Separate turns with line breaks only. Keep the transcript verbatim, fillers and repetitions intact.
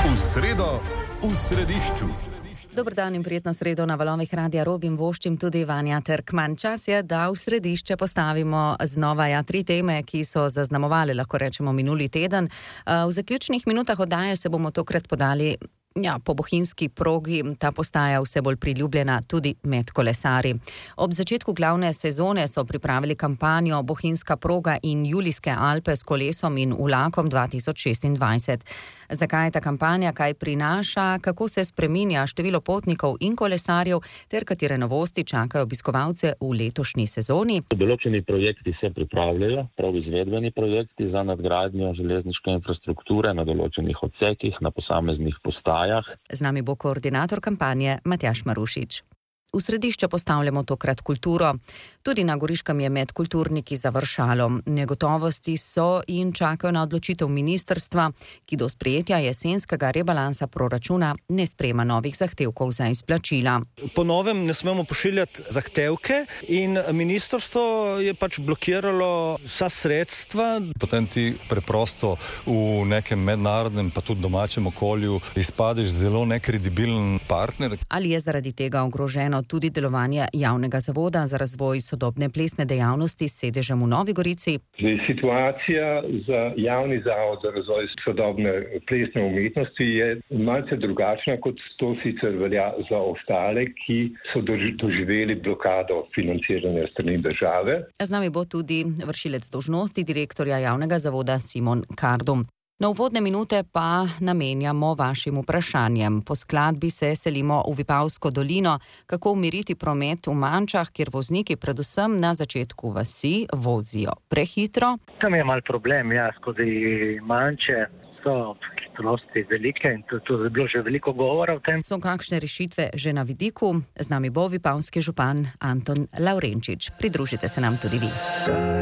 V sredo, v središču.
Dober dan in prijetno sredo na valovih Radia Rob in voščim tudi Vanja Terkman. Čas je, da v središče postavimo znova ja, tri teme, ki so zaznamovali, lahko rečemo, minuli teden. V zaključnih minutah oddaje se bomo tokrat podali ja, po bohinjski progi. Ta postaja vse bolj priljubljena tudi med kolesarji. Ob začetku glavne sezone so pripravili kampanjo Bohinjska proga in Julijske Alpe s kolesom in vlakom dva tisoč šestindvajset. Zakaj je ta kampanja, kaj prinaša, kako se spreminja število potnikov in kolesarjev ter katere novosti čakajo obiskovalce v letošnji sezoni?
Določeni projekti se pripravljajo, prav izvedbeni projekti za nadgradnjo železniške infrastrukture na določenih odsekih, na posameznih postajah.
Z nami bo koordinator kampanje Matjaž Marušič. V središče postavljamo tokrat kulturo. Tudi na Goriškem je med kulturniki završalo. Negotovosti so in čakajo na odločitev ministrstva, ki do sprejetja jesenskega rebalansa proračuna ne sprejema novih zahtevkov za izplačila.
Po novem ne smemo pošiljati zahtevke in ministrstvo je pač blokiralo vsa sredstva.
Potem ti preprosto v nekem mednarodnem pa tudi domačem okolju izpadeš zelo nekredibilen partner.
Ali je zaradi tega ogroženo tudi delovanje javnega zavoda za razvoj sodobne plesne dejavnosti s sedežem v Novi Gorici?
Situacija za javni zavod za razvoj sodobne plesne umetnosti je malce drugačna, kot to sicer velja za ostale, ki so doživeli blokado financiranja strani države.
Z nami bo tudi vršilec dolžnosti direktorja javnega zavoda Simon Kardum. Na uvodne minute pa namenjamo vašim vprašanjem. Po skladbi se selimo v Vipavsko dolino, kako umiriti promet v Mančah, kjer vozniki predvsem na začetku vasi vozijo prehitro.
Tam je mal problem, ja, skozi Manče so hitrosti velike in to je bilo že veliko govora o tem.
So kakšne rešitve že na vidiku? Z nami bo vipavski župan Anton Lavrenčič. Pridružite se nam tudi vi.